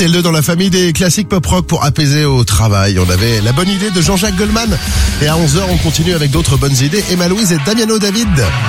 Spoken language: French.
RTL2 dans la famille des classiques pop-rock pour apaiser au travail. On avait la bonne idée de Jean-Jacques Goldman. Et à 11h, on continue avec d'autres bonnes idées. Emma Louise et Damiano David.